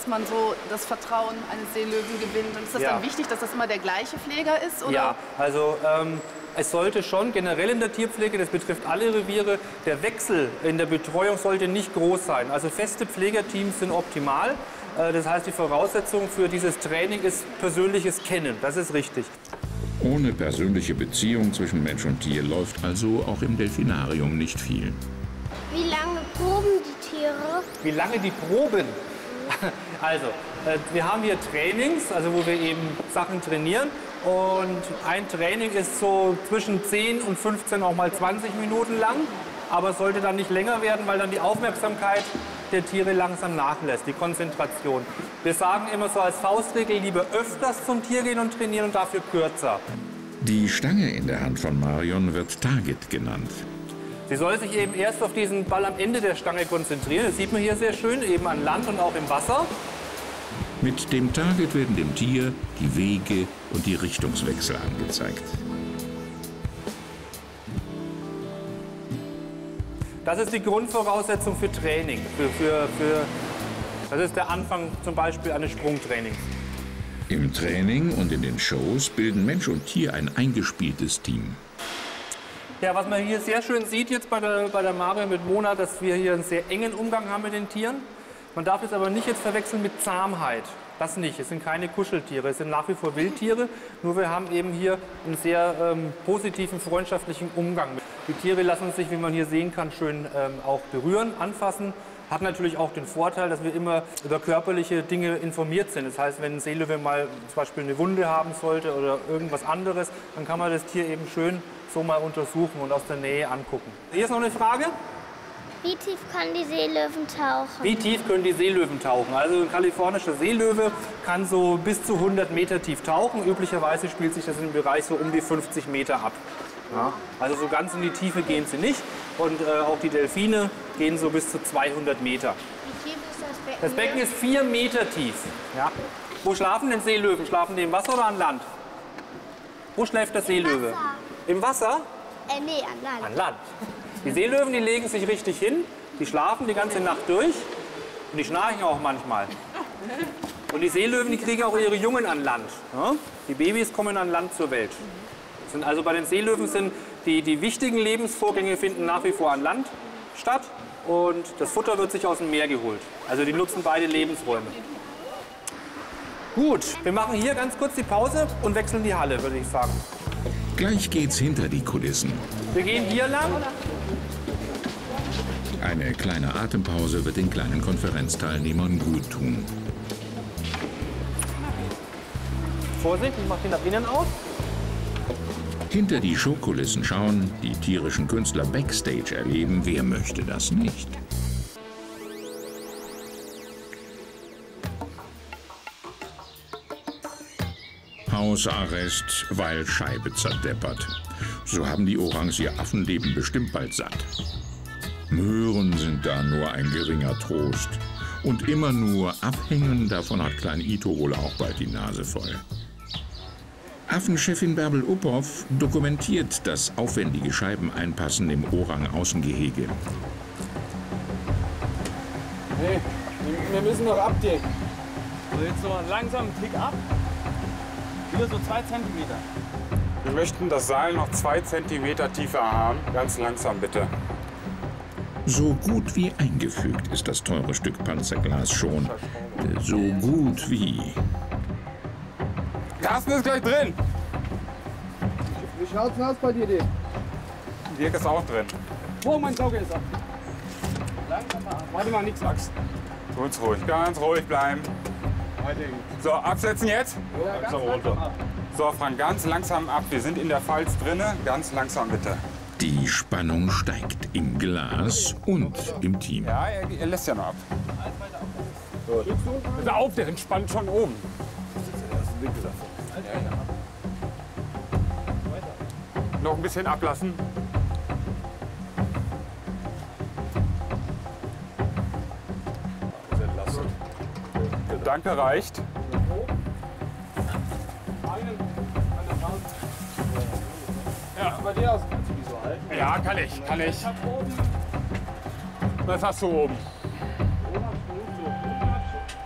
dass man so das Vertrauen eines Seelöwen gewinnt? Und ist das dann wichtig, dass das immer der gleiche Pfleger ist? Oder? Ja, also es sollte schon generell in der Tierpflege, das betrifft alle Reviere, der Wechsel in der Betreuung sollte nicht groß sein. Also feste Pflegerteams sind optimal. Das heißt, die Voraussetzung für dieses Training ist persönliches Kennen. Das ist richtig. Ohne persönliche Beziehung zwischen Mensch und Tier läuft also auch im Delfinarium nicht viel. Wie lange proben die Tiere? Wie lange die proben? Also, wir haben hier Trainings, also wo wir eben Sachen trainieren. Und ein Training ist so zwischen 10 und 15, auch mal 20 Minuten lang. Aber es sollte dann nicht länger werden, weil dann die Aufmerksamkeit der Tiere langsam nachlässt, die Konzentration. Wir sagen immer so als Faustregel, lieber öfters zum Tier gehen und trainieren und dafür kürzer. Die Stange in der Hand von Marion wird Target genannt. Sie soll sich eben erst auf diesen Ball am Ende der Stange konzentrieren. Das sieht man hier sehr schön, eben an Land und auch im Wasser. Mit dem Target werden dem Tier die Wege und die Richtungswechsel angezeigt. Das ist die Grundvoraussetzung für Training. Das ist der Anfang zum Beispiel eines Sprungtrainings. Im Training und in den Shows bilden Mensch und Tier ein eingespieltes Team. Ja, was man hier sehr schön sieht jetzt bei der Marion mit Mona, dass wir hier einen sehr engen Umgang haben mit den Tieren. Man darf es aber nicht jetzt verwechseln mit Zahmheit. Das nicht. Es sind keine Kuscheltiere, es sind nach wie vor Wildtiere. Nur wir haben eben hier einen sehr positiven, freundschaftlichen Umgang. Die Tiere lassen sich, wie man hier sehen kann, schön auch berühren, anfassen. Hat natürlich auch den Vorteil, dass wir immer über körperliche Dinge informiert sind. Das heißt, wenn ein Seelöwe mal zum Beispiel eine Wunde haben sollte oder irgendwas anderes, dann kann man das Tier eben schön so mal untersuchen und aus der Nähe angucken. Hier ist noch eine Frage. Wie tief können die Seelöwen tauchen? Wie tief können die Seelöwen tauchen? Also ein kalifornischer Seelöwe kann so bis zu 100 Meter tief tauchen. Üblicherweise spielt sich das im Bereich so um die 50 Meter ab. Ja, also so ganz in die Tiefe gehen sie nicht. Und auch die Delfine gehen so bis zu 200 Meter. Wie tief ist das Becken? Das Becken ist 4 Meter tief. Ja. Wo schlafen denn Seelöwen? Schlafen die im Wasser oder an Land? Wo schläft der Seelöwe? Wasser. Im Wasser? Nee, an Land. An Land. Die Seelöwen, die legen sich richtig hin, die schlafen die ganze Nacht durch und die schnarchen auch manchmal. Und die Seelöwen, die kriegen auch ihre Jungen an Land. Ja? Die Babys kommen an Land zur Welt. Also bei den Seelöwen sind die wichtigen Lebensvorgänge finden nach wie vor an Land statt und das Futter wird sich aus dem Meer geholt. Also die nutzen beide Lebensräume. Gut, wir machen hier ganz kurz die Pause und wechseln die Halle, würde ich sagen. Gleich geht's hinter die Kulissen. Wir gehen hier lang. Eine kleine Atempause wird den kleinen Konferenzteilnehmern gut tun. Vorsicht, ich mache den nach innen aus. Hinter die Showkulissen schauen, die tierischen Künstler Backstage erleben, wer möchte das nicht? Hausarrest, weil Scheibe zerdeppert. So haben die Orangs ihr Affenleben bestimmt bald satt. Möhren sind da nur ein geringer Trost. Und immer nur abhängen, davon hat Klein Ito wohl auch bald die Nase voll. Affenchefin Bärbel Uphoff dokumentiert das aufwendige Scheibeneinpassen im Orang-Außengehege. Hey, wir müssen noch abdecken. So, jetzt so langsam einen Tick ab. Wieder so 2 Zentimeter. Wir möchten das Seil noch 2 Zentimeter tiefer haben. Ganz langsam bitte. So gut wie eingefügt ist das teure Stück Panzerglas schon. So gut wie. Carsten ist gleich drin. Wie schaut's denn aus bei dir, Dirk? Dirk ist auch drin. Oh, mein Sauger ist ab. Langsam mal ab. Warte mal, nichts wachsen. Ganz ruhig bleiben. So, absetzen jetzt. Ja, ganz langsam ab. So, Frank, ganz langsam ab. Wir sind in der Pfalz drinne. Ganz langsam bitte. Die Spannung steigt im Glas und im Team. Ja, er lässt ja noch ab. Hör auf, der entspannt schon oben. Noch ein bisschen ablassen. Danke, reicht. Ja, bei dir aus kannst du die so halten. Ja, kann ich. Was hast du oben?